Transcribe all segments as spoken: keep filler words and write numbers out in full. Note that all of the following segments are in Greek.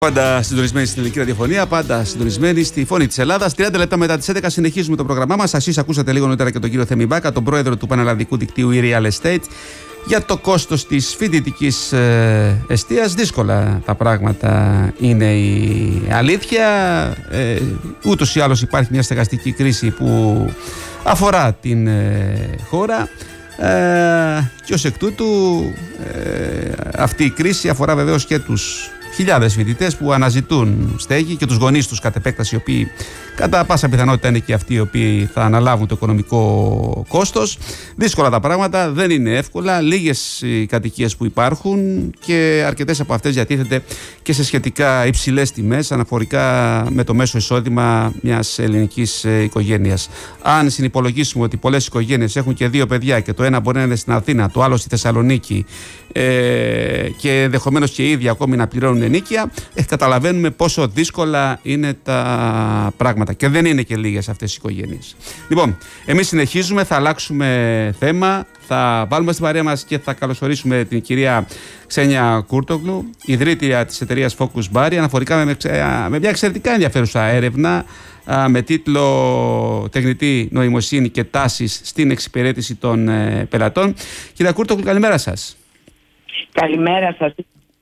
Πάντα συντονισμένοι στην ελληνική ραδιοφωνία, πάντα συντονισμένοι στη φωνή της Ελλάδας. τριάντα λεπτά μετά τις έντεκα συνεχίζουμε το πρόγραμμά μας. Εσείς ακούσατε λίγο νωρίτερα και τον κύριο Θέμη Μπάκα, τον πρόεδρο του Πανελλαδικού Δικτύου e-Real Estate, για το κόστος της φοιτητικής ε, εστίας. Δύσκολα τα πράγματα είναι η αλήθεια. Ε, ούτως ή άλλως υπάρχει μια στεγαστική κρίση που αφορά την ε, χώρα. Ε, και ως εκ τούτου ε, αυτή η κρίση αφορά βεβαίως και τους χιλιάδες φοιτητές που αναζητούν στέγη και τους γονείς τους κατ' επέκταση, οι οποίοι κατά πάσα πιθανότητα είναι και αυτοί οι οποίοι θα αναλάβουν το οικονομικό κόστος. Δύσκολα τα πράγματα, δεν είναι εύκολα. Λίγες οι κατοικίες που υπάρχουν και αρκετές από αυτές διατίθεται και σε σχετικά υψηλές τιμές αναφορικά με το μέσο εισόδημα μιας ελληνικής οικογένειας. Αν συνυπολογίσουμε ότι πολλές οικογένειες έχουν και δύο παιδιά και το ένα μπορεί να είναι στην Αθήνα, το άλλο στη Θεσσαλονίκη, ε, και ενδεχομένως και οι ίδιοι ακόμη να πληρώνουν ενίκεια, ε, καταλαβαίνουμε πόσο δύσκολα είναι τα πράγματα. Και δεν είναι και λίγες αυτές οι οικογένειες. Λοιπόν, εμείς συνεχίζουμε, θα αλλάξουμε θέμα, θα βάλουμε στην παρέα μας και θα καλωσορίσουμε την κυρία Ξένια Κούρτογλου, ιδρύτρια της εταιρείας Focus Bari, αναφορικά με, με μια εξαιρετικά ενδιαφέρουσα έρευνα α, με τίτλο «Τεχνητή νοημοσύνη και τάσεις στην εξυπηρέτηση των ε, πελατών». Κυρία Κούρτογλου, καλημέρα σας. Καλημέρα σας.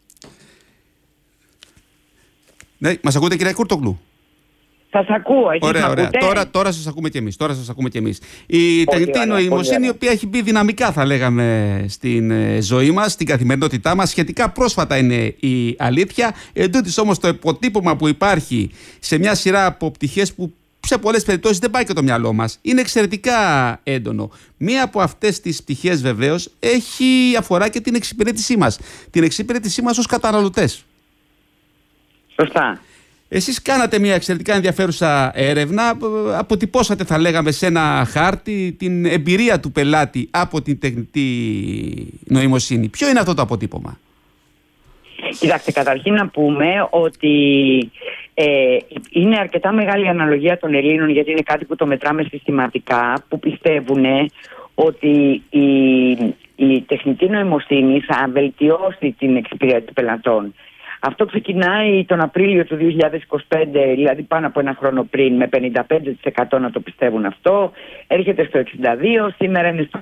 Ναι, μας ακούτε, κυρία Κούρτογλου? Σας ακούω, εσείς ωραία, ωραία. ακούτε? Τώρα, τώρα σας ακούμε και εμείς. Τώρα σας ακούμε και εμείς. Η τεχνητή νοημοσύνη, η οποία έχει μπει δυναμικά, θα λέγαμε, στην ε, ζωή μας, στην καθημερινότητά μας. Σχετικά πρόσφατα είναι η αλήθεια. Εν τούτης όμως το υποτύπωμα που υπάρχει σε μια σειρά από πτυχές που σε πολλές περιπτώσεις δεν πάει και το μυαλό μας, είναι εξαιρετικά έντονο. Μία από αυτές τις πτυχές βεβαίως έχει αφορά και την εξυπηρέτησή μας. Την εξυπηρέτησή μας ως καταναλωτές. Σωστά. Εσείς κάνατε μια εξαιρετικά ενδιαφέρουσα έρευνα, αποτυπώσατε, θα λέγαμε, σε ένα χάρτη την εμπειρία του πελάτη από την τεχνητή νοημοσύνη. Ποιο είναι αυτό το αποτύπωμα? Κοιτάξτε, καταρχήν να πούμε ότι ε, είναι αρκετά μεγάλη αναλογία των Ελλήνων, γιατί είναι κάτι που το μετράμε συστηματικά, που πιστεύουν ότι η, η τεχνητή νοημοσύνη θα βελτιώσει την εξυπηρέτηση των πελατών. Αυτό ξεκινάει τον Απρίλιο του δύο χιλιάδες είκοσι πέντε, δηλαδή πάνω από ένα χρόνο πριν, με πενήντα πέντε τοις εκατό να το πιστεύουν αυτό. Έρχεται στο εξήντα δύο τοις εκατό, σήμερα είναι στο...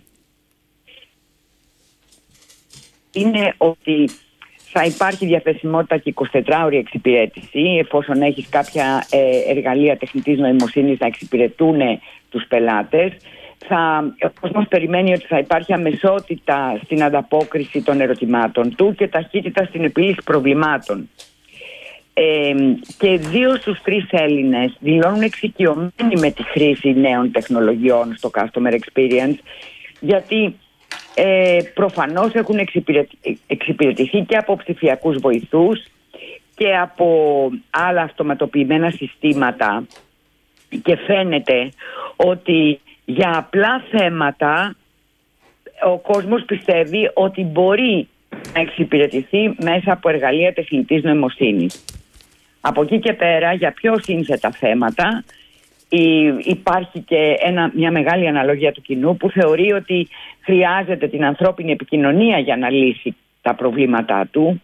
Είναι ότι θα υπάρχει διαθεσιμότητα και εικοσιτετράωρη εξυπηρέτηση, εφόσον έχεις κάποια ε, εργαλεία τεχνητής νοημοσύνης να εξυπηρετούν τους πελάτες. Θα, ο κόσμος περιμένει ότι θα υπάρχει αμεσότητα στην ανταπόκριση των ερωτημάτων του και ταχύτητα στην επίλυση προβλημάτων. Ε, και δύο στους τρεις Έλληνες δηλώνουν εξοικειωμένοι με τη χρήση νέων τεχνολογιών στο customer experience, γιατί ε, προφανώς έχουν εξυπηρετη, εξυπηρετηθεί και από ψηφιακούς βοηθούς και από άλλα αυτοματοποιημένα συστήματα, και φαίνεται ότι για απλά θέματα ο κόσμος πιστεύει ότι μπορεί να εξυπηρετηθεί μέσα από εργαλεία τεχνητής νοημοσύνης. Από εκεί και πέρα, για πιο σύνθετα θέματα, υπάρχει και ένα, μια μεγάλη αναλογία του κοινού που θεωρεί ότι χρειάζεται την ανθρώπινη επικοινωνία για να λύσει τα προβλήματά του,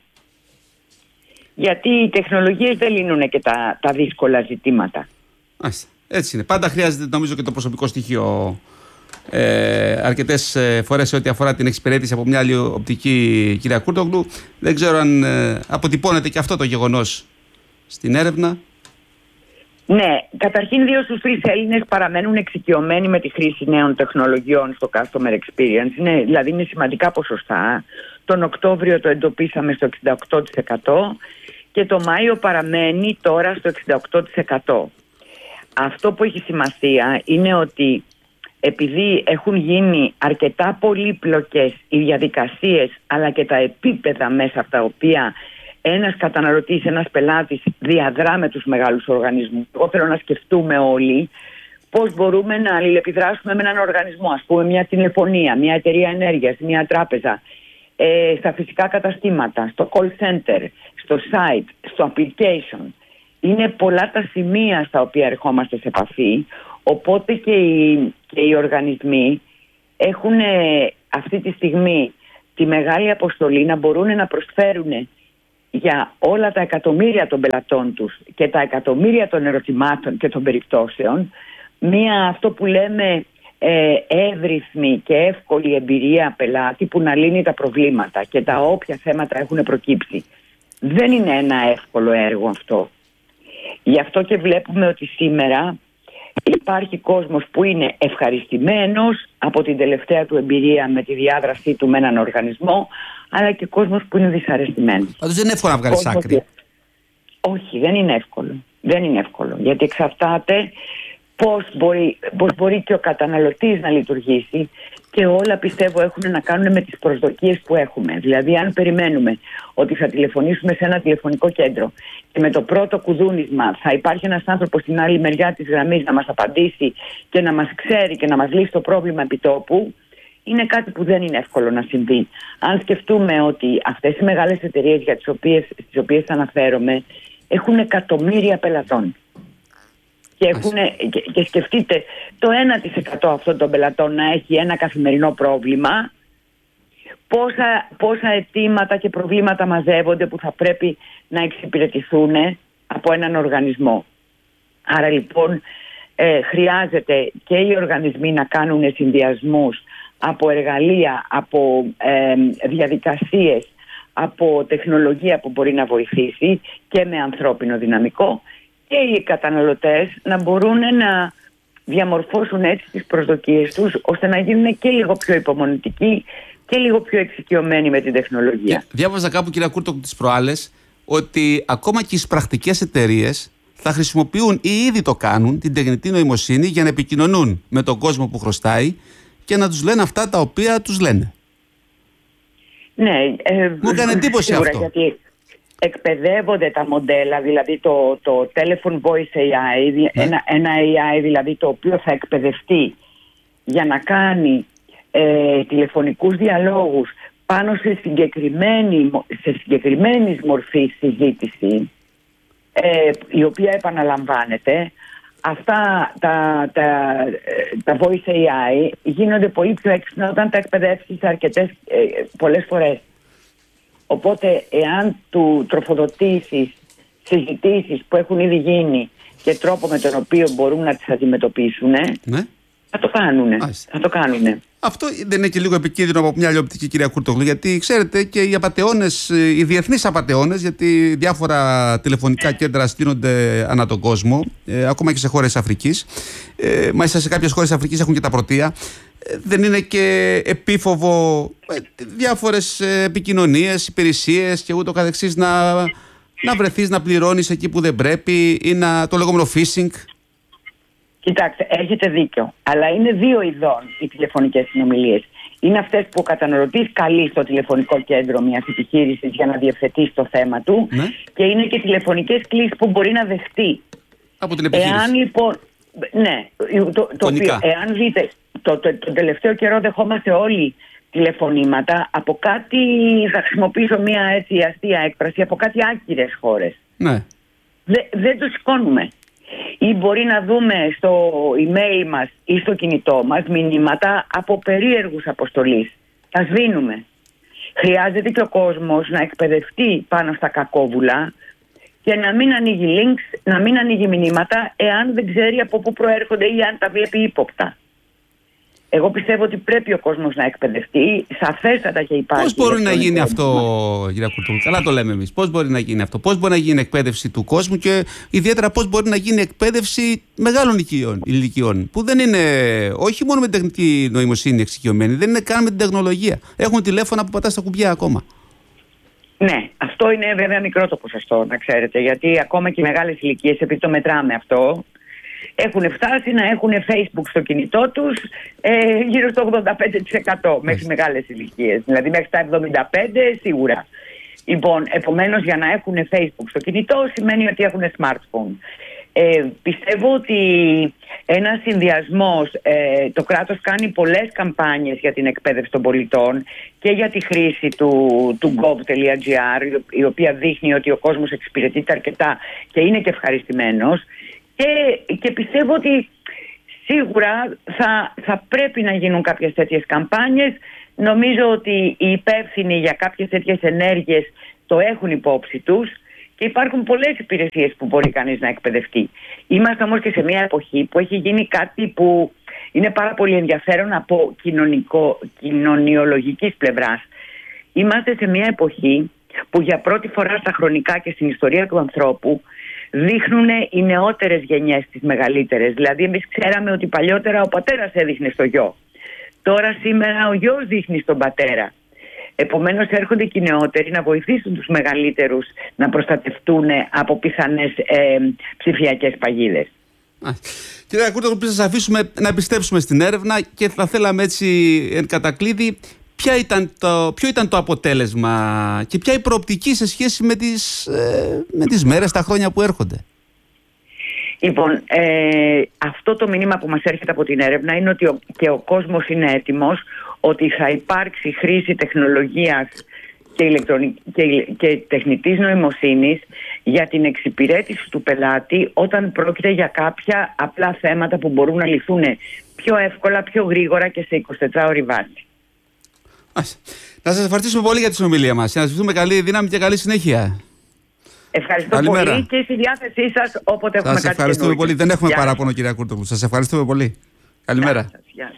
γιατί οι τεχνολογίες δεν λύνουν και τα, τα δύσκολα ζητήματα. Άστα. Έτσι είναι. Πάντα χρειάζεται, νομίζω, και το προσωπικό στοιχείο ε, αρκετές φορές σε ό,τι αφορά την εξυπηρέτηση από μια άλλη οπτική, κυρία Κούρτογλου. Δεν ξέρω αν ε, αποτυπώνεται και αυτό το γεγονός στην έρευνα. Ναι, καταρχήν δύο στους τρεις Έλληνες παραμένουν εξοικειωμένοι με τη χρήση νέων τεχνολογιών στο customer experience. Είναι, δηλαδή είναι σημαντικά ποσοστά. Τον Οκτώβριο το εντοπίσαμε στο εξήντα οκτώ τοις εκατό και το Μάιο παραμένει τώρα στο εξήντα οκτώ τοις εκατό. Αυτό που έχει σημασία είναι ότι επειδή έχουν γίνει αρκετά πολύπλοκες οι διαδικασίες, αλλά και τα επίπεδα μέσα από τα οποία ένας καταναλωτής, ένας πελάτης διαδρά με τους μεγάλους οργανισμούς. Εγώ θέλω να σκεφτούμε όλοι πώς μπορούμε να αλληλεπιδράσουμε με έναν οργανισμό, ας πούμε μια τηλεφωνία, μια εταιρεία ενέργειας, μια τράπεζα, ε, στα φυσικά καταστήματα, στο call center, στο site, στο application. Είναι πολλά τα σημεία στα οποία ερχόμαστε σε επαφή, οπότε και οι, και οι οργανισμοί έχουν ε, αυτή τη στιγμή τη μεγάλη αποστολή να μπορούν να προσφέρουν για όλα τα εκατομμύρια των πελατών τους και τα εκατομμύρια των ερωτημάτων και των περιπτώσεων μία, αυτό που λέμε, ε, εύρυθμη και εύκολη εμπειρία πελάτη που να λύνει τα προβλήματα και τα όποια θέματα έχουν προκύψει. Δεν είναι ένα εύκολο έργο αυτό. Γι' αυτό και βλέπουμε ότι σήμερα υπάρχει κόσμος που είναι ευχαριστημένος από την τελευταία του εμπειρία με τη διάδρασή του με έναν οργανισμό, αλλά και κόσμος που είναι δυσαρεστημένος. Πάντως δεν είναι εύκολο να βγάλεις άκρη. Όχι, δεν είναι εύκολο. Δεν είναι εύκολο. Γιατί εξαρτάται πώς μπορεί, πώς μπορεί και ο καταναλωτής να λειτουργήσει, και όλα πιστεύω έχουν να κάνουν με τις προσδοκίες που έχουμε. Δηλαδή, αν περιμένουμε ότι θα τηλεφωνήσουμε σε ένα τηλεφωνικό κέντρο και με το πρώτο κουδούνισμα θα υπάρχει ένας άνθρωπος στην άλλη μεριά της γραμμής να μας απαντήσει και να μας ξέρει και να μας λύσει το πρόβλημα επιτόπου, είναι κάτι που δεν είναι εύκολο να συμβεί. Αν σκεφτούμε ότι αυτές οι μεγάλες εταιρείες για τις οποίες, στις οποίες αναφέρομαι έχουν εκατομμύρια πελατών. Και, έχουν, και, και σκεφτείτε, το ένα τοις εκατό αυτών των πελατών να έχει ένα καθημερινό πρόβλημα, πόσα, πόσα αιτήματα και προβλήματα μαζεύονται που θα πρέπει να εξυπηρετηθούν από έναν οργανισμό. Άρα λοιπόν ε, χρειάζεται και οι οργανισμοί να κάνουν συνδυασμούς από εργαλεία, από ε, διαδικασίες, από τεχνολογία που μπορεί να βοηθήσει και με ανθρώπινο δυναμικό, και οι καταναλωτές να μπορούν να διαμορφώσουν έτσι τις προσδοκίες τους, ώστε να γίνουν και λίγο πιο υπομονητικοί και λίγο πιο εξοικειωμένοι με την τεχνολογία. Και διάβαζα κάπου, κυρία Κούρτοκ, τις προάλλες, ότι ακόμα και οι εισπρακτικές εταιρείες θα χρησιμοποιούν ή ήδη το κάνουν την τεχνητή νοημοσύνη για να επικοινωνούν με τον κόσμο που χρωστάει και να τους λένε αυτά τα οποία τους λένε. Ναι, ε, μου έκανε εντύπωση αυτό. Γιατί εκπαιδεύονται τα μοντέλα, δηλαδή το, το Telephone Voice έι άι, ναι. ένα, ένα έι άι δηλαδή το οποίο θα εκπαιδευτεί για να κάνει ε, τηλεφωνικούς διαλόγους πάνω σε συγκεκριμένη, σε συγκεκριμένη μορφή συζήτηση, ε, η οποία επαναλαμβάνεται. Αυτά τα, τα, τα Voice έι άι γίνονται πολύ πιο έξυπνα όταν τα εκπαιδεύσεις αρκετές, ε, πολλές φορές. Οπότε, εάν του τροφοδοτήσεις συζητήσεις που έχουν ήδη γίνει και τρόπο με τον οποίο μπορούν να τις αντιμετωπίσουν, ναι. θα το κάνουνε. Θα το κάνουνε. Αυτό δεν είναι και λίγο επικίνδυνο από μια άλλη οπτική, κυρία Κούρτογλου? Γιατί ξέρετε, και οι απατεώνες, οι διεθνείς απατεώνες, γιατί διάφορα τηλεφωνικά κέντρα στείνονται ανά τον κόσμο, ε, ακόμα και σε χώρες Αφρικής. Ε, μάλιστα σε κάποιες χώρες Αφρικής έχουν και τα πρωτεία. Ε, δεν είναι και επίφοβο ε, διάφορες ε, επικοινωνίες, υπηρεσίες και ούτω καθεξής να, να βρεθείς να πληρώνεις εκεί που δεν πρέπει, ή να, το λεγόμενο phishing? Κοιτάξτε, έχετε δίκιο. Αλλά είναι δύο ειδών οι τηλεφωνικές συνομιλίες. Είναι αυτές που ο καταναλωτής καλεί στο τηλεφωνικό κέντρο μιας επιχείρησης για να διευθετήσει το θέμα του, ναι. Και είναι και τηλεφωνικές κλήσεις που μπορεί να δεχτεί. Από την επιχείρηση. Εάν λοιπόν. Ναι, το, το οποίο, εάν δείτε, το, το, το τελευταίο καιρό δεχόμαστε όλοι τηλεφωνήματα από κάτι, θα χρησιμοποιήσω μια έτσι αστεία έκφραση, από κάτι άκυρες χώρες. Ναι. Δε, δεν το σηκώνουμε. Ή μπορεί να δούμε στο email μας ή στο κινητό μας μηνύματα από περίεργους αποστολής. Τα σβήνουμε. Χρειάζεται και ο κόσμος να εκπαιδευτεί πάνω στα κακόβουλα και να μην ανοίγει links, να μην ανοίγει μηνύματα εάν δεν ξέρει από πού προέρχονται ή αν τα βλέπει ύποπτα. Εγώ πιστεύω ότι πρέπει ο κόσμος να εκπαιδευτεί, σαφέστατα και υπάρχει. Πώς μπορεί να γίνει αυτό, κυρία Κουρτούλη? Καλά το λέμε εμείς. Πώς μπορεί να γίνει αυτό? Πώς μπορεί να γίνει εκπαίδευση του κόσμου και ιδιαίτερα πώς μπορεί να γίνει εκπαίδευση μεγάλων ηλικιών, που δεν είναι όχι μόνο με την τεχνητή νοημοσύνη εξοικειωμένοι, δεν είναι καν με την τεχνολογία. Έχουν τηλέφωνα που πατά στα κουμπιά ακόμα. Ναι, αυτό είναι βέβαια μικρό το ποσοστό, να ξέρετε, γιατί ακόμα και οι μεγάλες ηλικίες, επειδή το μετράμε αυτό, έχουν φτάσει να έχουν Facebook στο κινητό τους ε, γύρω στο ογδόντα πέντε τοις εκατό μέχρι μεγάλες ηλικίες. Δηλαδή μέχρι τα εβδομήντα πέντε τοις εκατό σίγουρα. Λοιπόν, επομένως για να έχουν Facebook στο κινητό σημαίνει ότι έχουν smartphone. Ε, πιστεύω ότι ένας συνδυασμός, ε, το κράτος κάνει πολλές καμπάνιες για την εκπαίδευση των πολιτών και για τη χρήση του, του gov.gr, η οποία δείχνει ότι ο κόσμος εξυπηρετείται αρκετά και είναι και ευχαριστημένος. Και, και πιστεύω ότι σίγουρα θα, θα πρέπει να γίνουν κάποιες τέτοιες καμπάνιες. Νομίζω ότι οι υπεύθυνοι για κάποιες τέτοιες ενέργειες το έχουν υπόψη τους και υπάρχουν πολλές υπηρεσίες που μπορεί κανείς να εκπαιδευτεί. Είμαστε όμως και σε μια εποχή που έχει γίνει κάτι που είναι πάρα πολύ ενδιαφέρον από κοινωνικό, κοινωνιολογικής πλευράς. Είμαστε σε μια εποχή που για πρώτη φορά στα χρονικά και στην ιστορία του ανθρώπου δείχνουν οι νεότερες γενιές τις μεγαλύτερες. Δηλαδή εμείς ξέραμε ότι παλιότερα ο πατέρας έδειχνε στο γιο. Τώρα σήμερα ο γιος δείχνει στον πατέρα. Επομένως έρχονται και οι νεότεροι να βοηθήσουν τους μεγαλύτερους να προστατευτούν από πιθανές ε, ψηφιακές παγίδες. Κυρία Κούρτογλου, πριν σας αφήσουμε να επιστρέψουμε στην έρευνα και θα θέλαμε έτσι εν κατακλείδη ποια ήταν το, ποιο ήταν το αποτέλεσμα και ποια η προοπτική σε σχέση με τις, ε, με τις μέρες, τα χρόνια που έρχονται. Λοιπόν, ε, αυτό το μήνυμα που μας έρχεται από την έρευνα είναι ότι ο, και ο κόσμος είναι έτοιμος, ότι θα υπάρξει χρήση τεχνολογίας και, ηλεκτρονικ... και, και τεχνητής νοημοσύνης για την εξυπηρέτηση του πελάτη όταν πρόκειται για κάποια απλά θέματα που μπορούν να λυθούν πιο εύκολα, πιο γρήγορα και σε εικοσιτετράωρη βάση. Να σας ευχαριστήσουμε πολύ για τη συνομιλία μας. Να σας ευχηθούμε καλή δύναμη και καλή συνέχεια. Ευχαριστώ Καλημέρα. πολύ και στη διάθεσή σας όποτε σας έχουμε κάτι ευχαριστούμε πολύ. Δεν έχουμε Γεια. παράπονο, κυρία Κούρτογλου. Σας ευχαριστούμε πολύ. Καλημέρα. Γεια σας. Γεια.